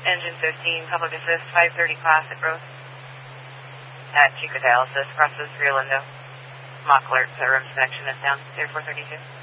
Engine 15, public assist, 530 classic growth. At Chico Dialysis, crosses Rio Lindo. Mock alert, room connection is down, 0432.